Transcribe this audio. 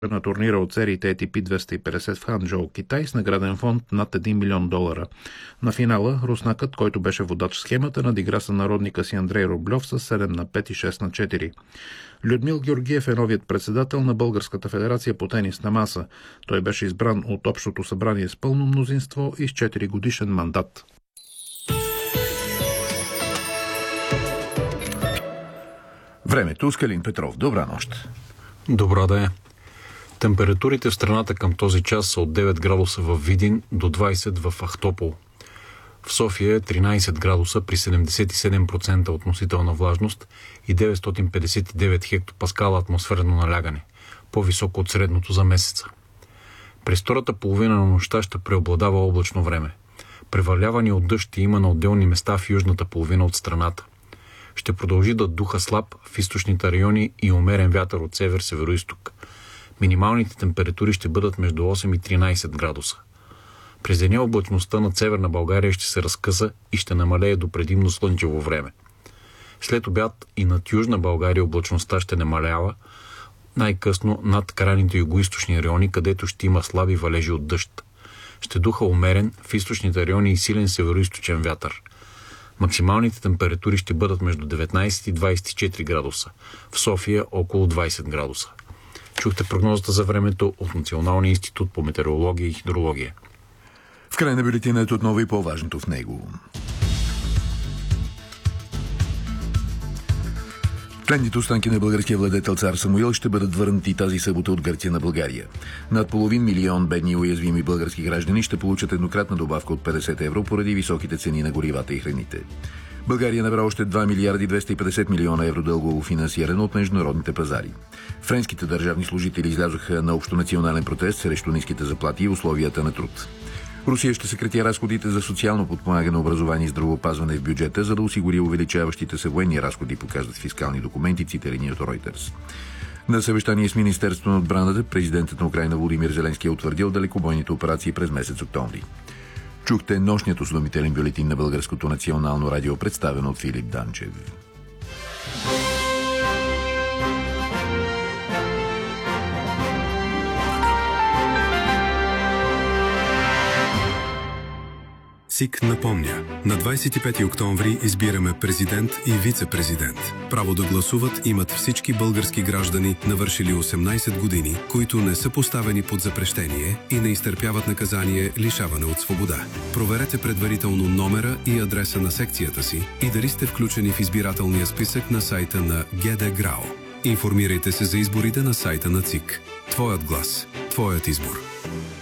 на турнира от сериите ATP 250 в Ханчжоу, Китай, с награден фонд над $1 милион. На финала руснакът, който беше водач в схемата, надигра сънародника си Андрей Рублев с 7-5 и 6-4. Людмил Георгиев е новият председател на Българската федерация по тенис на маса. Той беше избран от Общото събрание с пълно мнозинство и с 4-годишен мандат. Времето с Калин Петров. Добра нощ. Добра да е. Температурите в страната към този час са от 9 градуса в Видин до 20 в Ахтопол. В София е 13 градуса при 77% относителна влажност и 959 хектопаскала атмосферно налягане, по-високо от средното за месеца. През втората половина на нощта ще преобладава облачно време. Преваляване от дъжд има на отделни места в южната половина от страната. Ще продължи да духа слаб в източните райони и умерен вятър от север-североизток. Минималните температури ще бъдат между 8 и 13 градуса. През деня облачността над северна България ще се разкъса и ще намалее до предимно слънчево време. След обяд и над южна България облачността ще намалява, най-късно над крайните югоизточни райони, където ще има слаби валежи от дъжд. Ще духа умерен в източните райони и силен североизточен вятър. Максималните температури ще бъдат между 19 и 24 градуса. В София около 20 градуса. Чухте прогнозата за времето от Националния институт по метеорология и хидрология. В край на бюлетината отново и по-важното в него. Пленните останки на българския владетел цар Самуил ще бъдат върнати тази събота от Гърция на България. Над половин милион бедни и уязвими български граждани ще получат еднократна добавка от 50 евро поради високите цени на горивата и храните. България набра още 2 милиарди 250 милиона евро дългово финансиране от международните пазари. Френските държавни служители излязоха на общонационален протест срещу ниските заплати и условията на труд. Русия ще съкрати разходите за социално подпомагане, образование и здравеопазване в бюджета, за да осигури увеличаващите се военни разходи, показват фискални документи, цитирани от Reuters. На съвещание с Министерството на отбраната президентът на Украйна Володимир Зеленски е утвърдил далекобойните операции през месец октомври. Чухте нощният осведомителен бюлетин на Българското национално радио, представен от Филип Данчев. СИК напомня, на 25 октомври избираме президент и вице-президент. Право да гласуват имат всички български граждани, навършили 18 години, които не са поставени под запрещение и не изтърпяват наказание лишаване от свобода. Проверете предварително номера и адреса на секцията си и дали сте включени в избирателния списък на сайта на ГД ГРАО. Информирайте се за изборите на сайта на ЦИК. Твоят глас. Твоят избор.